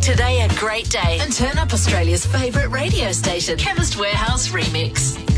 today a great day and turn up Australia's favourite radio station, Chemist Warehouse Remix.